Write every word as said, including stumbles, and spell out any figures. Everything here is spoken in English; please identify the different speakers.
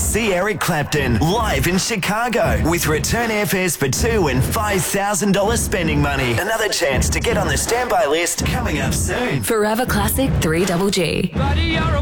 Speaker 1: see Eric Clapton live in Chicago with return airfares for two and five thousand dollars spending money. Another chance to get on the standby list coming up soon.
Speaker 2: Forever Classic three G G.